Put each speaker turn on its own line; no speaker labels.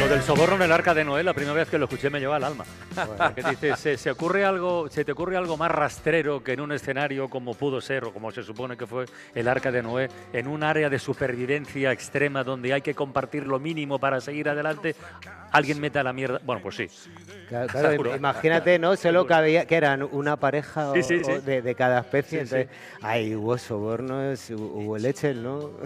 Lo del soborno en el Arca de Noé, la primera vez que lo escuché me llevó al alma. Porque dice, ¿se te ocurre algo más rastrero que en un escenario como pudo ser, o como se supone que fue el Arca de Noé, en un área de supervivencia extrema donde hay que compartir lo mínimo para seguir adelante, alguien meta la mierda? Bueno, pues sí.
Claro,
Seguro.
imagínate, ¿no? Solo que había, que eran una pareja
Sí.
de cada especie,
Sí, sí.
entonces, ahí hubo sobornos, hubo leche, ¿no?